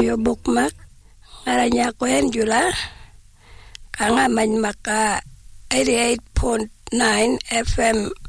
Radio Bukmak ngaranya koen jula kanga man maka 88.9 FM